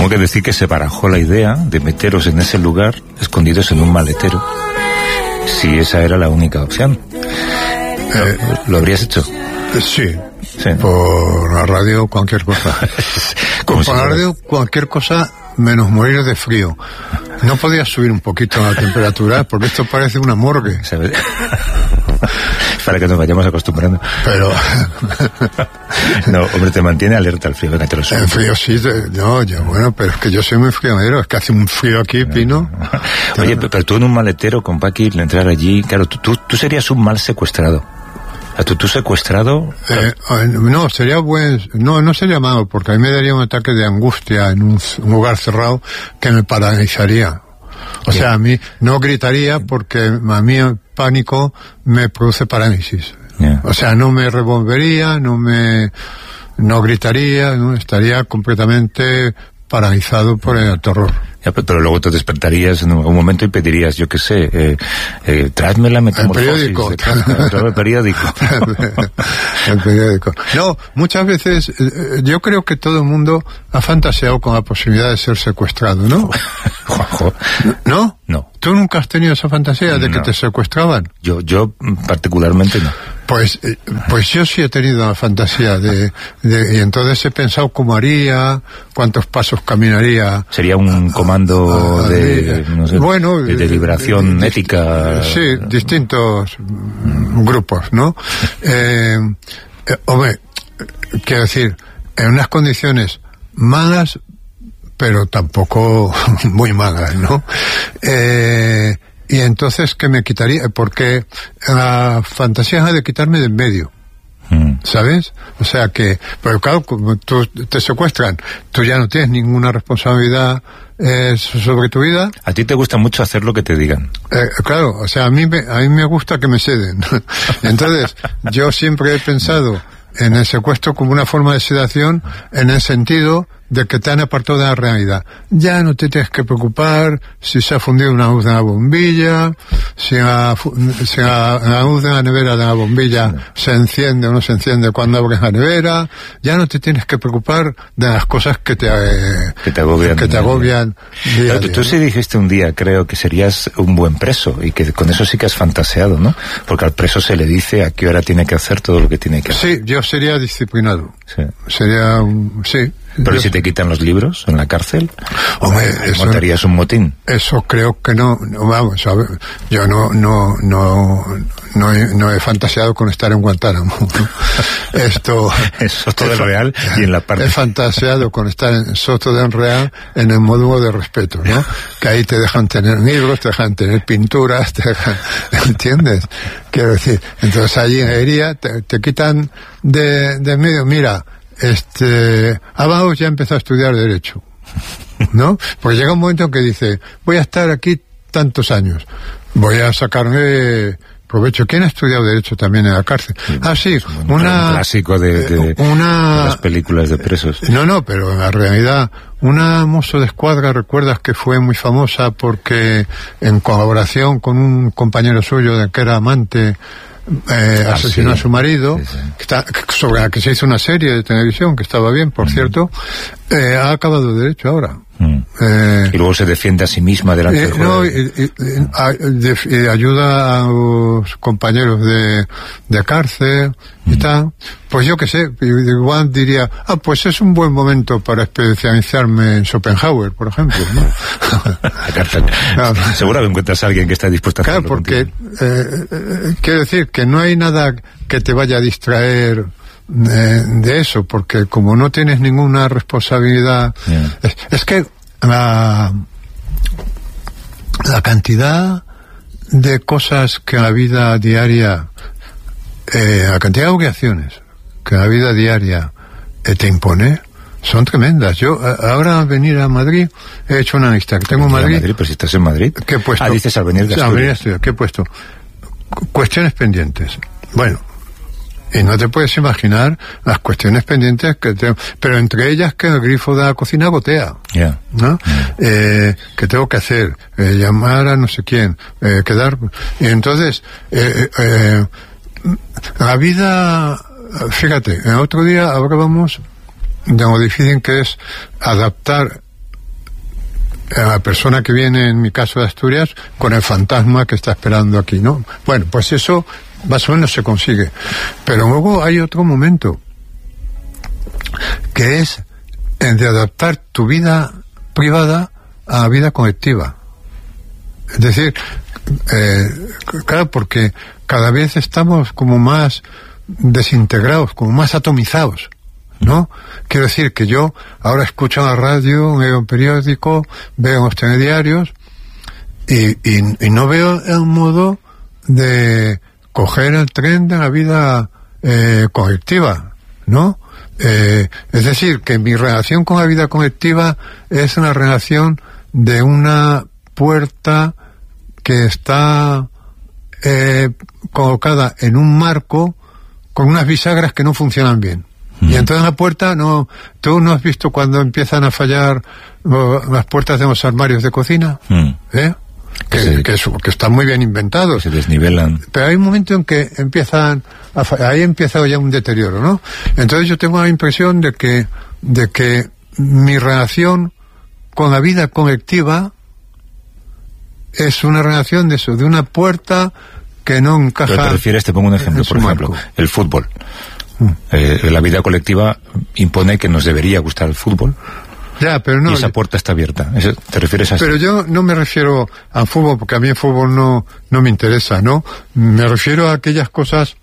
Tengo que decir que se barajó la idea de meteros en ese lugar, escondidos en un maletero, si esa era la única opción. ¿Lo habrías hecho? Sí. Sí. Por la radio, cualquier cosa. Por la radio, cualquier cosa, menos morir de frío. No podías subir un poquito la temperatura, porque esto parece una morgue. ¿Sabes? Para que nos vayamos acostumbrando. Pero... No, hombre, te mantiene alerta el frío. El frío sí, bueno, pero es que yo soy muy friolero, es que hace un frío aquí, Pino. Oye, pero tú en un maletero con Paqui, entrar allí, claro, tú serías un mal secuestrado. ¿Tú secuestrado? No, sería no sería malo, porque a mí me daría un ataque de angustia en un lugar cerrado que me paralizaría. O sea, a mí no gritaría porque a mí el pánico me produce parálisis. Yeah. O sea, no me revolvería, no gritaría, no estaría completamente paralizado por el terror. Ya, pero luego te despertarías en un momento y pedirías, yo qué sé, tráeme la metamorfosis. El periódico. El periódico. No, muchas veces yo creo que todo el mundo ha fantaseado con la posibilidad de ser secuestrado, ¿no? Juanjo. ¿No? No. ¿Tú nunca has tenido esa fantasía de que te secuestraban? Yo particularmente no. Pues yo sí he tenido la fantasía y entonces he pensado cómo haría, cuántos pasos caminaría. Sería un comando de liberación ética. Sí, distintos grupos, ¿no? Hombre, quiero decir, en unas condiciones malas, pero tampoco muy malas, ¿no? Y entonces, ¿qué me quitaría? Porque la fantasía es de quitarme del medio, ¿sabes? O sea que, pero claro, como tú te secuestran, tú ya no tienes ninguna responsabilidad sobre tu vida. A ti te gusta mucho hacer lo que te digan. Claro, o sea, a mí me gusta que me ceden. Entonces, yo siempre he pensado en el secuestro como una forma de sedación, en el sentido de que te han apartado de la realidad. Ya no te tienes que preocupar si se ha fundido una luz de la bombilla, si la luz de la nevera de la bombilla se enciende o no se enciende cuando abres la nevera. Ya no te tienes que preocupar de las cosas que te agobian. Pero tú sí dijiste un día, creo, que serías un buen preso, y que con eso sí que has fantaseado, ¿no? Porque al preso se le dice a qué hora tiene que hacer todo lo que tiene que hacer. Sí, yo sería disciplinado. Sí. Sí. Pero si te quitan los libros en la cárcel, hombre, montarías un motín. Eso creo que no vamos a ver, yo no he fantaseado con estar en Guantánamo. Esto es Soto del Real, y en la parte... He fantaseado con estar en Soto del Real en el módulo de respeto, ¿no? Que ahí te dejan tener libros, te dejan tener pinturas, ¿entiendes? Quiero decir, entonces allí en Hería te quitan de medio, mira, Abajo ya empezó a estudiar Derecho, ¿no? Porque llega un momento en que dice, voy a estar aquí tantos años, voy a sacarme provecho. ¿Quién ha estudiado Derecho también en la cárcel? Sí, un clásico de las películas de presos. No, pero en la realidad, una mozo de escuadra, recuerdas que fue muy famosa porque en colaboración con un compañero suyo de que era amante, asesinó a su marido, sobre la que se hizo una serie de televisión que estaba bien, por cierto. Ha acabado Derecho ahora. Y luego se defiende a sí misma delante del juez. Y ayuda a los compañeros de cárcel y tal. Pues yo qué sé, igual diría, pues es un buen momento para especializarme en Schopenhauer, por ejemplo, ¿no? Claro. Seguro que encuentras a alguien que está dispuesto a hacerlo. Claro, porque quiero decir que no hay nada que te vaya a distraer de eso, porque como no tienes ninguna responsabilidad, es que la cantidad de cosas que la vida diaria, la cantidad de obligaciones que la vida diaria te impone son tremendas. Yo ahora al venir a Madrid he hecho una lista que tengo en Madrid. Pero si estás en Madrid, ¿qué he puesto? Dices al venir de Asturias. ¿Qué he puesto? Cuestiones pendientes. Bueno, y no te puedes imaginar las cuestiones pendientes pero entre ellas que el grifo de la cocina gotea, ¿no? Que tengo que hacer, llamar a no sé quién, quedar, y entonces la vida, fíjate, el otro día hablábamos de lo difícil que es adaptar la persona que viene, en mi caso de Asturias, con el fantasma que está esperando aquí, ¿no? Bueno, pues eso más o menos se consigue. Pero luego hay otro momento, que es el de adaptar tu vida privada a la vida colectiva. Es decir, claro, porque cada vez estamos como más desintegrados, como más atomizados, ¿no? Quiero decir que yo ahora escucho la radio, veo un periódico, veo los telediarios y no veo el modo de coger el tren de la vida colectiva, ¿no? Es decir, que mi relación con la vida colectiva es una relación de una puerta que está colocada en un marco con unas bisagras que no funcionan bien. Y entonces la puerta no... ¿Tú no has visto cuando empiezan a fallar las puertas de los armarios de cocina? Que están muy bien inventados. Se desnivelan. Pero hay un momento en que empiezan ahí empieza ya un deterioro, ¿no? Entonces yo tengo la impresión de que mi relación con la vida colectiva es una relación de eso, de una puerta que no encaja. ¿Pero te refieres? Te pongo un ejemplo, por ejemplo, el fútbol. La vida colectiva impone que nos debería gustar el fútbol. Ya, pero no. Y esa puerta está abierta. ¿Te refieres a eso? Pero yo no me refiero al fútbol, porque a mí el fútbol no me interesa, ¿no? Me refiero a aquellas cosas,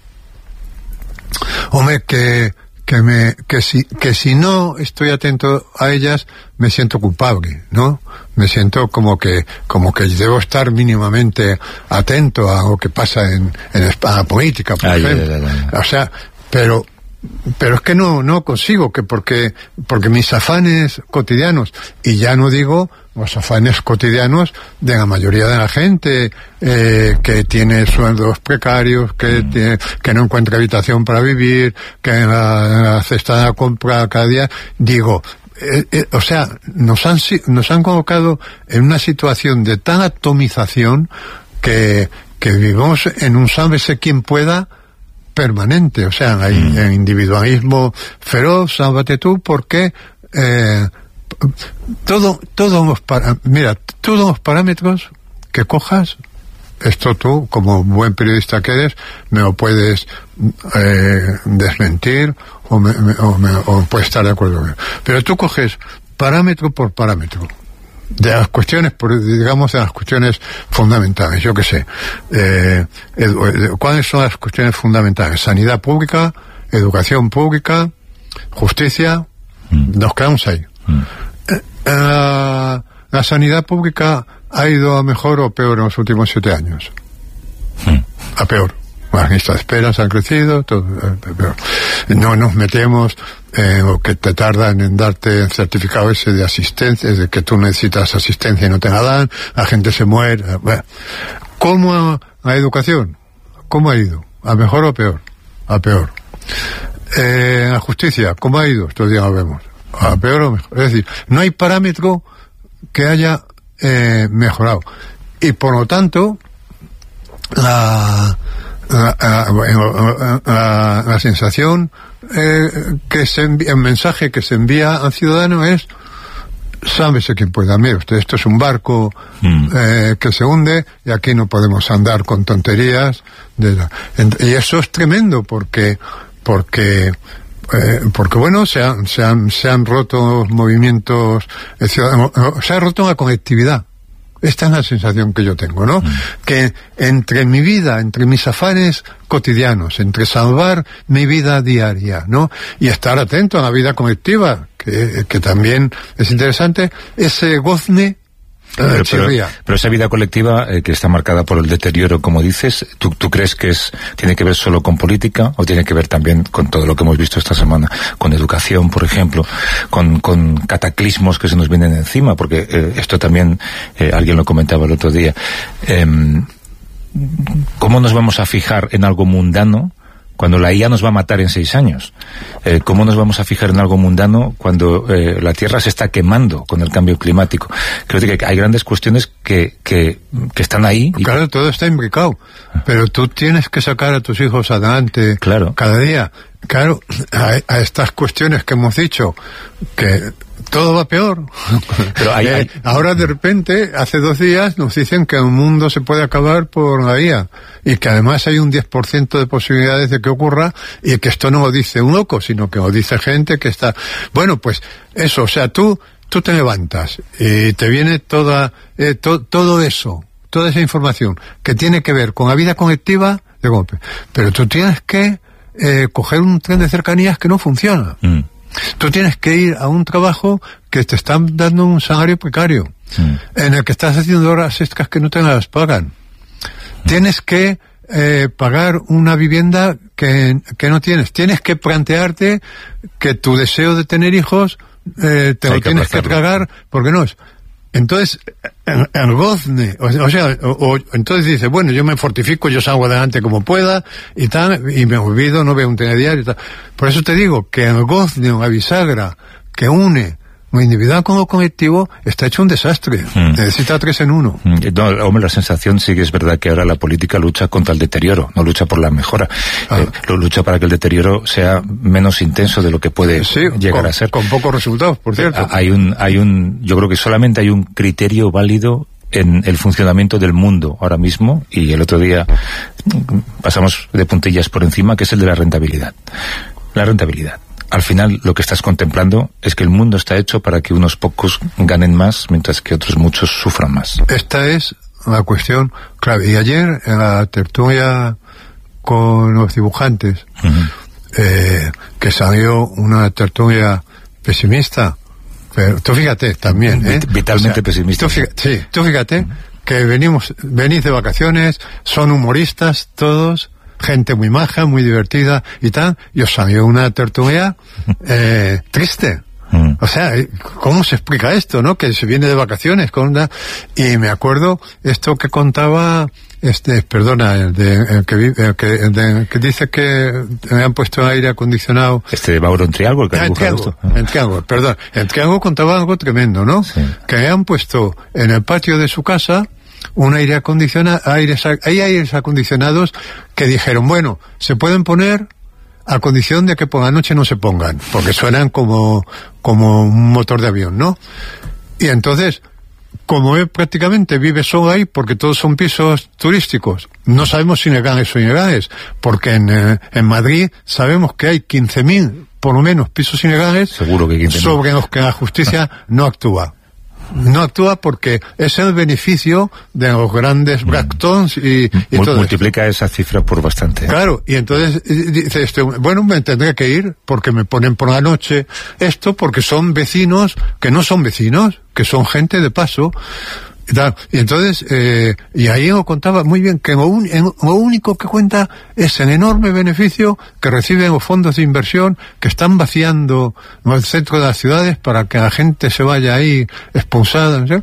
hombre, que si no estoy atento a ellas, me siento culpable, ¿no? Me siento como que debo estar mínimamente atento a lo que pasa en la política, por ejemplo. O sea, pero es que no consigo, que porque mis afanes cotidianos, y ya no digo los afanes cotidianos de la mayoría de la gente que tiene sueldos precarios, que no encuentra habitación para vivir, que en la cesta de la compra cada día, digo, o sea, nos han colocado en una situación de tan atomización que vivimos en un sálvese quien pueda permanente. O sea, hay individualismo feroz, sálvate tú, porque todos los parámetros que cojas, esto tú, como buen periodista que eres, me lo puedes desmentir o puedes estar de acuerdo conmigo. Pero tú coges parámetro por parámetro de las cuestiones, digamos, de las cuestiones fundamentales, yo qué sé, ¿cuáles son las cuestiones fundamentales? Sanidad pública, educación pública, justicia, nos quedamos ahí. La sanidad pública ha ido a mejor o peor en los últimos 7 años. A peor. Las listas de espera han crecido, todo peor. No nos metemos en lo que te tardan en darte el certificado ese de asistencia, es de que tú necesitas asistencia y no te la dan, la gente se muere. Bueno. ¿Cómo la educación? ¿Cómo ha ido? ¿A mejor o peor? A peor. La justicia, ¿cómo ha ido? Estos días lo vemos. ¿A peor o mejor? Es decir, no hay parámetro que haya mejorado. Y por lo tanto, la sensación el mensaje que se envía al ciudadano es: sábese quien pueda, mire usted, esto es un barco que se hunde y aquí no podemos andar con tonterías y eso es tremendo porque bueno, se han roto movimientos ciudadanos, se ha roto la conectividad. Esta es la sensación que yo tengo, ¿no? Que entre mi vida, entre mis afanes cotidianos, entre salvar mi vida diaria, ¿no? Y estar atento a la vida colectiva, que también es interesante, ese gozne pero esa vida colectiva que está marcada por el deterioro, como dices, ¿tú crees que tiene que ver solo con política o tiene que ver también con todo lo que hemos visto esta semana, con educación, por ejemplo, con cataclismos que se nos vienen encima? Porque esto también alguien lo comentaba el otro día. ¿Cómo nos vamos a fijar en algo mundano cuando la IA nos va a matar en 6 años? ¿Cómo nos vamos a fijar en algo mundano cuando la Tierra se está quemando con el cambio climático? Creo que hay grandes cuestiones que están ahí. Claro, todo está imbricado, pero tú tienes que sacar a tus hijos adelante cada día. Claro, a estas cuestiones que hemos dicho, que todo va peor. Pero ahora de repente, hace 2 días, nos dicen que el mundo se puede acabar por la IA y que además hay un 10% de posibilidades de que ocurra, y que esto no lo dice un loco, sino que lo dice gente que está... Bueno, pues eso, o sea, tú te levantas y te viene todo eso, toda esa información que tiene que ver con la vida colectiva de golpe. Pero tú tienes que coger un tren de cercanías que no funciona. Tú tienes que ir a un trabajo que te están dando un salario precario, en el que estás haciendo horas extras que no te las pagan. Tienes que pagar una vivienda que no tienes. Tienes que plantearte que tu deseo de tener hijos te lo tienes que tragar, porque no es. Entonces, el gozne, entonces dice, bueno, yo me fortifico, yo salgo adelante como pueda, y tal, y me olvido, no veo un telediario y tal. Por eso te digo que el gozne, la bisagra, que une lo individual con lo colectivo, está hecho un desastre. Necesita 3 en 1. No, hombre, la sensación sí que es verdad que ahora la política lucha contra el deterioro, no lucha por la mejora. Lo lucha para que el deterioro sea menos intenso de lo que puede llegar a ser. Con pocos resultados, por cierto. Yo creo que solamente hay un criterio válido en el funcionamiento del mundo ahora mismo, y el otro día pasamos de puntillas por encima, que es el de la rentabilidad. La rentabilidad. Al final, lo que estás contemplando es que el mundo está hecho para que unos pocos ganen más, mientras que otros muchos sufran más. Esta es la cuestión clave. Y ayer, en la tertulia con los dibujantes, que salió una tertulia pesimista, pero tú fíjate también, vitalmente pesimista. Tú fíjate que venís de vacaciones, son humoristas todos, gente muy maja, muy divertida y tal, y os salió una tertulia triste. O sea, ¿cómo se explica esto, no? Que se viene de vacaciones y me acuerdo esto que contaba el que dice que me han puesto aire acondicionado. De Mauro en Triángulo, en Triángulo contaba algo tremendo, ¿no? Sí. Que me han puesto en el patio de su casa un aire acondicionado, hay aires acondicionados que dijeron, bueno, se pueden poner a condición de que por la noche no se pongan, porque suenan como un motor de avión, ¿no? Y entonces, como él prácticamente vive solo ahí, porque todos son pisos turísticos, no sabemos si legales o ilegales, porque en Madrid sabemos que hay 15.000, por lo menos, pisos ilegales, seguro que 15.000, sobre los que la justicia no actúa. No actúa porque es el beneficio de los grandes Bractons y todo multiplica esa cifra por bastante. Claro, y entonces dice bueno, me tendré que ir porque me ponen por la noche porque son vecinos que no son vecinos, que son gente de paso. Y entonces, y ahí lo contaba muy bien, que lo único que cuenta es el enorme beneficio que reciben los fondos de inversión que están vaciando el centro de las ciudades para que la gente se vaya ahí expulsada, ¿sí?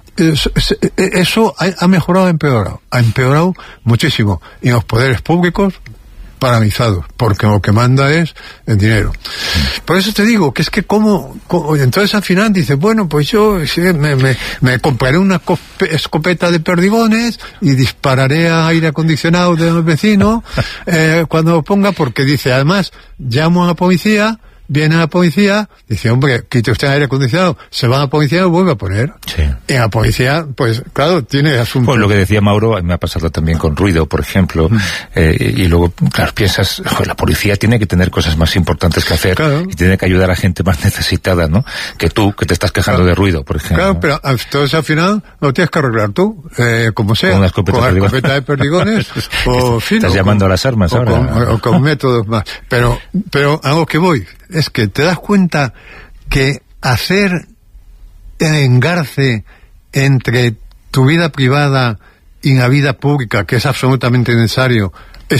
Eso ha mejorado, ha empeorado muchísimo. Y los poderes públicos paralizados, porque lo que manda es el dinero. Por eso te digo que es que como entonces al final dices, bueno, pues yo me compraré una escopeta de perdigones y dispararé a aire acondicionado del vecino cuando lo ponga, porque dice, además llamo a la policía, viene la policía, dice, hombre, quite usted el aire acondicionado, se va a la policía y lo vuelve a poner. Sí. Y la policía, pues claro, tiene asunto. Pues lo que decía Mauro, me ha pasado también con ruido, por ejemplo, y luego, claro, piensas, la policía tiene que tener cosas más importantes que hacer, claro, y tiene que ayudar a gente más necesitada, ¿no? Que tú, que te estás quejando de ruido, por ejemplo. Claro, pero entonces al final lo tienes que arreglar tú, como sea, con una escopeta de perdigones, o estás llamando a las armas ahora. O con métodos más. Pero a lo que voy es que te das cuenta que hacer el engarce entre tu vida privada y la vida pública, que es absolutamente necesario,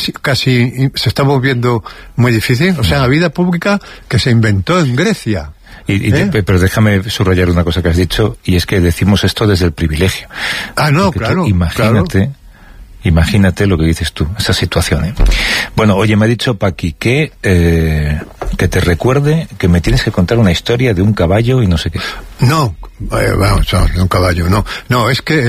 se está volviendo muy difícil. O sea, la vida pública que se inventó en Grecia. Pero déjame subrayar una cosa que has dicho, y es que decimos esto desde el privilegio. No, claro. Imagínate lo que dices tú, esa situación, Bueno, oye, me ha dicho Paqui que te recuerde que me tienes que contar una historia de un caballo y no sé qué. No, de un caballo, no. No, es que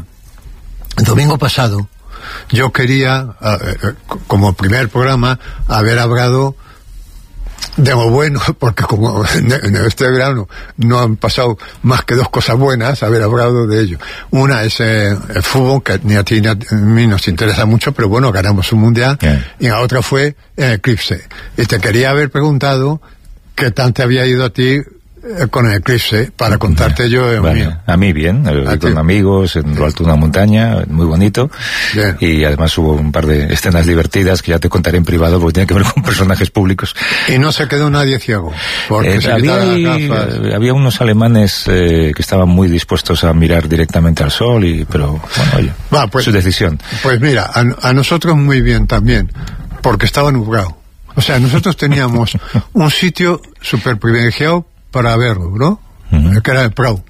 el domingo pasado yo quería, como primer programa, haber hablado lo bueno, porque como en este verano no han pasado más que 2 cosas buenas, haber hablado de ello. Una es el fútbol, que ni a ti ni a mí nos interesa mucho, pero bueno, ganamos un mundial, y la otra fue el eclipse. Y te quería haber preguntado qué tal te había ido a ti con el eclipse, para contarte yo el mío. A mí bien, con amigos en lo alto de una montaña, muy bonito. Bien. Y además hubo un par de escenas divertidas que ya te contaré en privado, porque tiene que ver con personajes públicos. Y no se quedó nadie ciego, porque había unos alemanes que estaban muy dispuestos a mirar directamente al sol, pero bueno, oye, su decisión. Pues mira, a nosotros muy bien también, porque estaba nublado. O sea, nosotros teníamos un sitio súper privilegiado para verlo, ¿no? Que era el Prado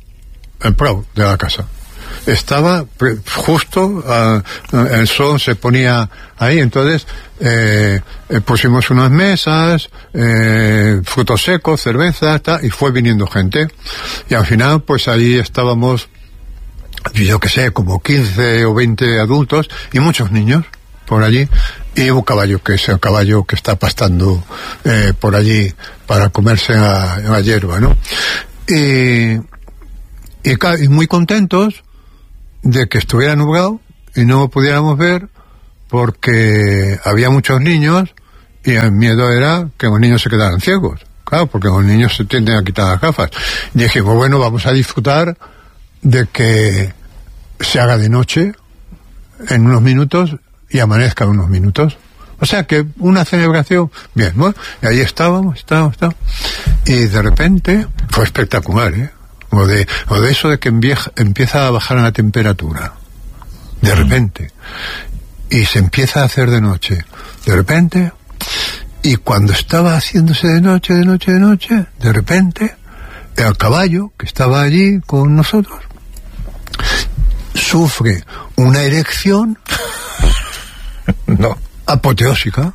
de la casa. Estaba justo, el sol se ponía ahí, entonces pusimos unas mesas, frutos secos, cerveza, y fue viniendo gente. Y al final, pues ahí estábamos, yo que sé, como 15 o 20 adultos y muchos niños por allí, y un caballo, que es el caballo que está pastando por allí para comerse la hierba, ¿no? Y muy contentos de que estuviera nublado y no lo pudiéramos ver, porque había muchos niños y el miedo era que los niños se quedaran ciegos. Claro, porque los niños se tienden a quitar las gafas. Y dijimos, bueno, vamos a disfrutar de que se haga de noche en unos minutos y amanezca en unos minutos. O sea que una celebración, bien, bueno, y ahí estábamos, y de repente fue espectacular, o de eso de que empieza a bajar la temperatura, de repente, y se empieza a hacer de noche, de repente, y cuando estaba haciéndose de noche, de repente, el caballo que estaba allí con nosotros sufre una erección apoteósica,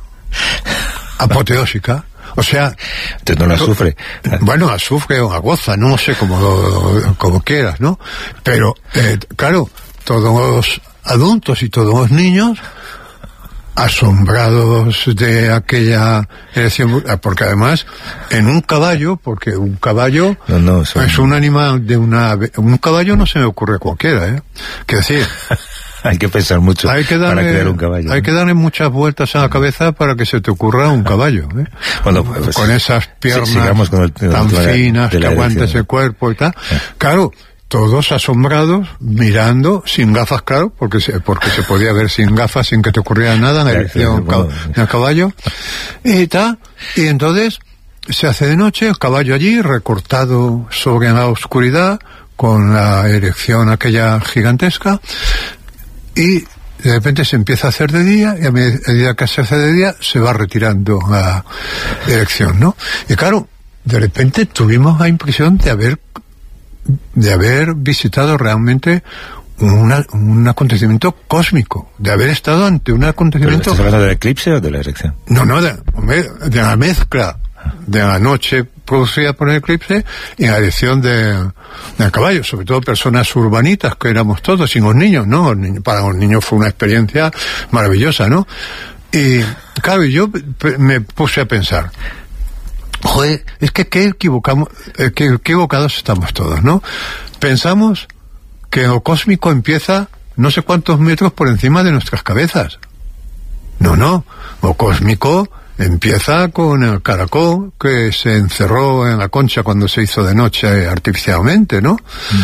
o sea... Entonces no la sufre. Bueno, la sufre o la goza, no sé, como quieras, ¿no? Pero, claro, todos los adultos y todos los niños asombrados de aquella erección, porque además, en un caballo, porque un caballo es un animal un caballo no se me ocurre cualquiera, Quiero decir... Hay que pensar mucho para crear un caballo. Hay que darle muchas vueltas a la cabeza para que se te ocurra un caballo, Bueno, pues, con esas piernas tan finas que aguanta ese cuerpo y tal. Claro, todos asombrados, mirando, sin gafas, claro, porque se podía ver sin gafas, sin que te ocurriera nada en la dirección del caballo. Y tal, y entonces se hace de noche, el caballo allí, recortado sobre la oscuridad, con la erección aquella gigantesca, y de repente se empieza a hacer de día, y a medida que se hace de día se va retirando la erección, ¿no? Y claro, de repente tuvimos la impresión de haber visitado realmente un acontecimiento cósmico, de haber estado ante un acontecimiento... ¿Estás hablando del eclipse o de la erección? No, de la mezcla de la noche producida por el eclipse y la erección del caballo, sobre todo personas urbanitas que éramos todos, y los niños, ¿no? Para los niños fue una experiencia maravillosa, ¿no? Y claro, yo me puse a pensar, joder, es que qué equivocados estamos todos, ¿no? Pensamos que lo cósmico empieza no sé cuántos metros por encima de nuestras cabezas. No, lo cósmico empieza con el caracol que se encerró en la concha cuando se hizo de noche artificialmente, ¿no?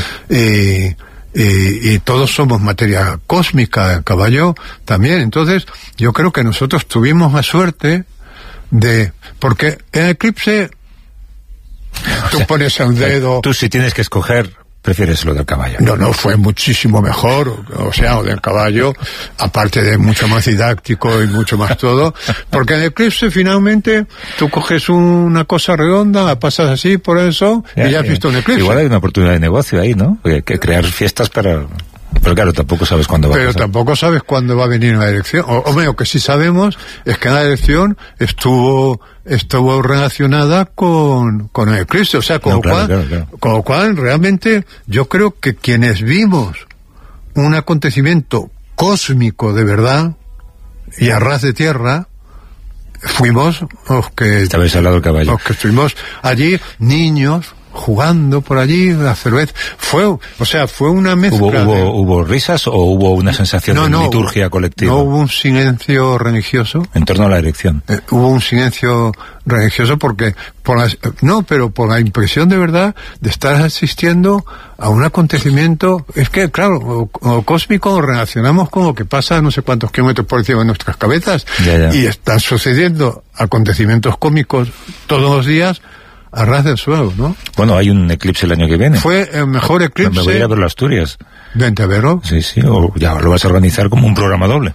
Y todos somos materia cósmica, el caballo también. Entonces, yo creo que nosotros tuvimos la suerte porque en el eclipse tú pones un dedo... Tú, si tienes que escoger, prefieres lo del caballo. No, fue muchísimo mejor, o sea, lo del caballo, aparte de mucho más didáctico y mucho más todo, porque en el eclipse finalmente tú coges una cosa redonda, la pasas así por eso y ya has visto un eclipse. Igual hay una oportunidad de negocio ahí, ¿no? Que crear fiestas para... Pero claro, tampoco sabes cuándo va a pasar. Pero tampoco sabes cuándo va a venir la elección. O lo que sí sabemos es que la elección estuvo relacionada con el eclipse. O sea, con lo cual realmente yo creo que quienes vimos un acontecimiento cósmico de verdad y a ras de tierra, fuimos los que... Estabais al lado del caballo. Los que estuvimos allí, niños... jugando por allí, la cerveza. Fue una mezcla. ¿Hubo risas o hubo una sensación de liturgia colectiva? No hubo un silencio religioso. En torno a la erección. Hubo un silencio religioso porque, por la impresión de verdad de estar asistiendo a un acontecimiento. Es que, claro, lo cósmico lo relacionamos con lo que pasa a no sé cuántos kilómetros por encima de nuestras cabezas. Ya. Y están sucediendo acontecimientos cómicos todos los días a ras del suelo, ¿no? Bueno, hay un eclipse el año que viene. Fue el mejor eclipse. Me voy a ir a verlo a Asturias. Vente a verlo. Sí, o ya lo vas a organizar como un programa doble.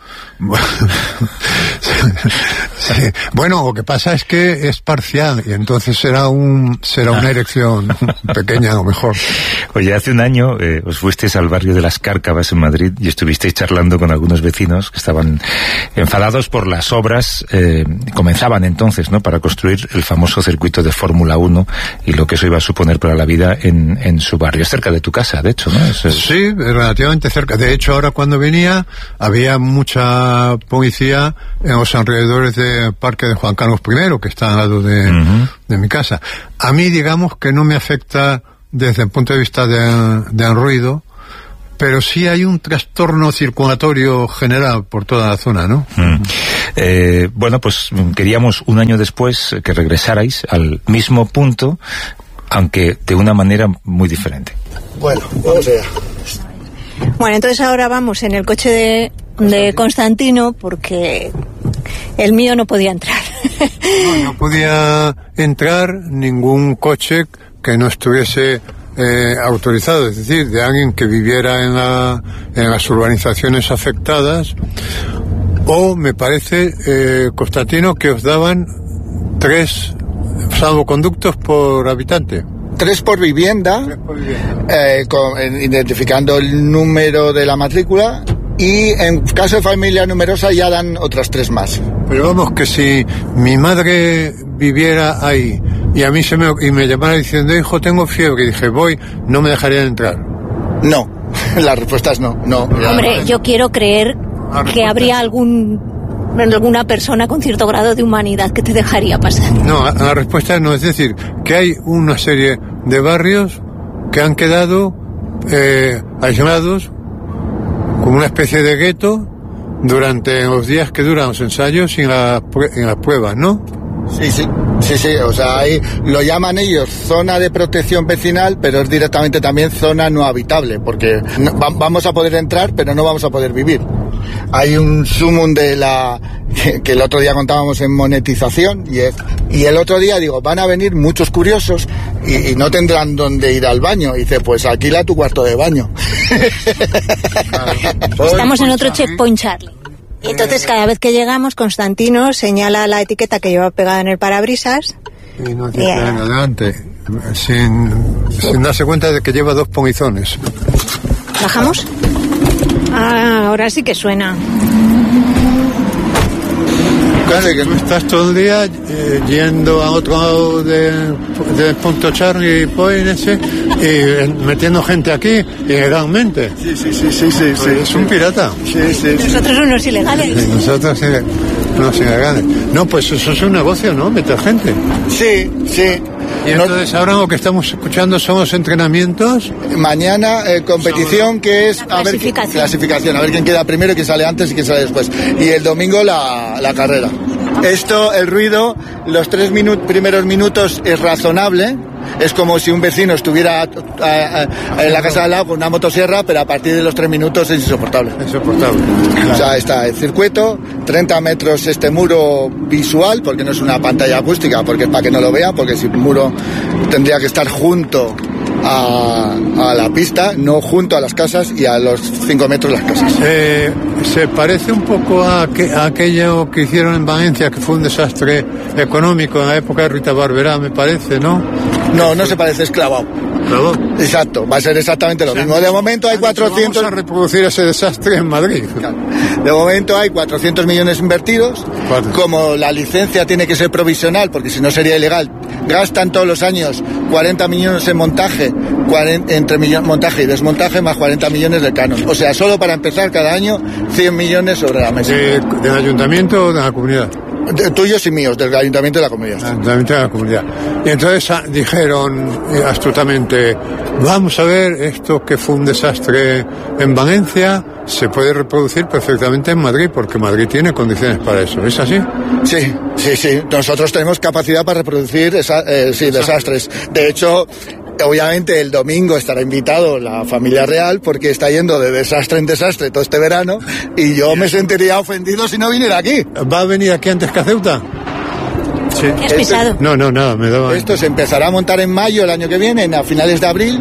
Sí. Bueno, lo que pasa es que es parcial y entonces será una erección pequeña a lo mejor. Oye, hace un año os fuisteis al barrio de Las Cárcavas en Madrid y estuvisteis charlando con algunos vecinos que estaban enfadados por las obras, comenzaban entonces, ¿no?, para construir el famoso circuito de Fórmula 1 y lo que eso iba a suponer para la vida en su barrio. Es cerca de tu casa, de hecho, ¿no? Sí, relativamente cerca. De hecho, ahora cuando venía había mucha policía en los alrededores del Parque de Juan Carlos I, que está al lado de mi casa. A mí, digamos que no me afecta desde el punto de vista del ruido, pero sí hay un trastorno circulatorio general por toda la zona, ¿no? Bueno, pues queríamos un año después que regresarais al mismo punto, aunque de una manera muy diferente. Bueno, vamos allá. Bueno, entonces ahora vamos en el coche de Constantino porque el mío no podía entrar. No podía entrar ningún coche que no estuviese autorizado, es decir, de alguien que viviera en las urbanizaciones afectadas, o me parece, Constantino, que os daban 3 salvoconductos por habitante. 3 por vivienda, identificando el número de la matrícula, y en caso de familia numerosa ya dan otras 3 más. Pero vamos, que si mi madre viviera ahí y a mí y me llamara diciendo, hijo, tengo fiebre, y dije, voy, no me dejarían entrar. No, la respuesta es no. Hombre, yo quiero creer que habría alguna persona con cierto grado de humanidad que te dejaría pasar. No, la respuesta no, es decir, que hay una serie de barrios que han quedado aislados como una especie de gueto durante los días que duran los ensayos y en las pruebas, ¿no? Sí, o sea, ahí lo llaman ellos zona de protección vecinal, pero es directamente también zona no habitable, porque vamos a poder entrar, pero no vamos a poder vivir. Hay un sumum que el otro día contábamos en monetización, y el otro día digo, van a venir muchos curiosos y no tendrán dónde ir al baño. Y dice, pues alquila tu cuarto de baño. Estamos en otro checkpoint, Charlie. Y entonces cada vez que llegamos, Constantino señala la etiqueta que lleva pegada en el parabrisas. Y nos dice adelante, sin darse cuenta de que lleva 2 pomizones. ¿Bajamos? Ah, ahora sí que suena. Claro, que no estás todo el día yendo a otro lado del punto Charlie Point ese y metiendo gente aquí ilegalmente. Sí. Es un pirata. Sí. Nosotros unos ilegales. Sí, nosotros unos ilegales. No, pues eso es un negocio, ¿no? Meter gente. Sí. Y entonces ahora lo que estamos escuchando son los entrenamientos. Mañana competición que es clasificación, a ver quién queda primero y quién sale antes y quién sale después. Y el domingo la carrera. Esto, el ruido, los 3 primeros minutos es razonable. Es como si un vecino estuviera en la casa de al lado con una motosierra, pero a partir de los 3 minutos es insoportable. O sea, está el circuito, 30 metros este muro visual, porque no es una pantalla acústica, porque es para que no lo vea, porque si un muro tendría que estar junto a la pista, no junto a las casas, y a los 5 metros las casas. Se parece un poco a aquello que hicieron en Valencia, que fue un desastre económico en la época de Rita Barberá, me parece, ¿no? No se parece, es clavado. ¿Clavado? Exacto, va a ser exactamente lo mismo. De momento hay 400... Vamos a reproducir ese desastre en Madrid. De momento hay 400 millones invertidos. Como la licencia tiene que ser provisional, porque si no sería ilegal, gastan todos los años 40 millones en montaje, entre montaje y desmontaje, más 40 millones de canon. O sea, solo para empezar cada año, 100 millones sobre la mesa. ¿Del ayuntamiento o de la comunidad? Tuyos y míos, del Ayuntamiento de la Comunidad. Ayuntamiento de la Comunidad. Y entonces dijeron astutamente, vamos a ver, esto que fue un desastre en Valencia, se puede reproducir perfectamente en Madrid, porque Madrid tiene condiciones para eso. ¿Es así? Sí. Nosotros tenemos capacidad para reproducir desastres. De hecho, obviamente el domingo estará invitado la familia real porque está yendo de desastre en desastre todo este verano y yo me sentiría ofendido si no viniera aquí. ¿Va a venir aquí antes que a Ceuta? Sí. ¿Qué has pisado? No, nada, me daba... Esto se empezará a montar en mayo el año que viene, a finales de abril.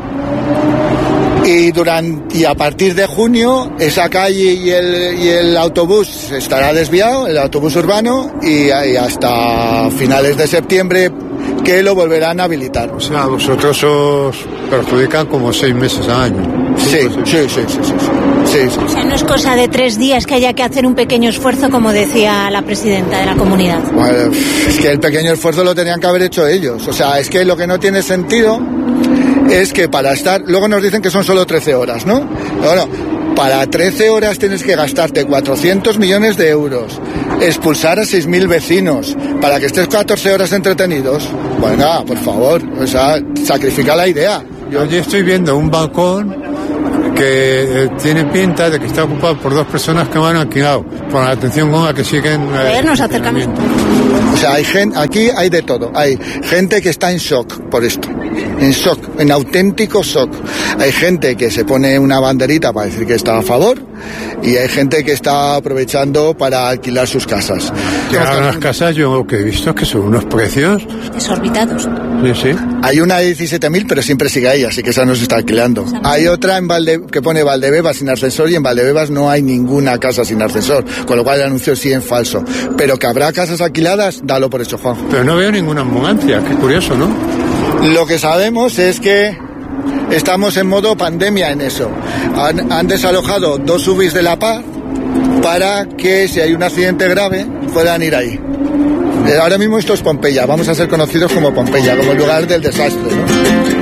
Y a partir de junio esa calle y el autobús estará desviado, el autobús urbano, y hasta finales de septiembre que lo volverán a habilitar. O sea, vosotros os perjudican como 6 meses al año. Sí. O sea, no es cosa de 3 días que haya que hacer un pequeño esfuerzo, como decía la presidenta de la comunidad. Bueno, es que el pequeño esfuerzo lo tenían que haber hecho ellos. O sea, es que lo que no tiene sentido es que para estar... Luego nos dicen que son solo 13 horas, ¿no? Bueno, para 13 horas tienes que gastarte 400 millones de euros, expulsar a 6.000 vecinos, para que estés 14 horas entretenidos. Bueno, por favor, o sea, sacrifica la idea. Yo estoy viendo un balcón que tiene pinta de que está ocupado por 2 personas que me han alquilado, por la atención con la que siguen... nos acercamos. O sea, aquí hay de todo. Hay gente que está en shock por esto. En shock, en auténtico shock. Hay gente que se pone una banderita para decir que está a favor y hay gente que está aprovechando para alquilar sus casas. Las casas yo lo que he visto es que son unos precios desorbitados. Sí. Hay una de 17.000, pero siempre sigue ahí, así que esa no se está alquilando. Hay otra que pone Valdebebas sin ascensor y en Valdebebas no hay ninguna casa sin ascensor, con lo cual el anuncio sí es falso. Pero que habrá casas alquiladas, dalo por hecho, Juanjo. Pero no veo ninguna ambulancia, qué curioso, ¿no? Lo que sabemos es que estamos en modo pandemia en eso. Han desalojado 2 UBIs de La Paz para que si hay un accidente grave puedan ir ahí. Ahora mismo esto es Pompeya, vamos a ser conocidos como Pompeya, como el lugar del desastre, ¿no?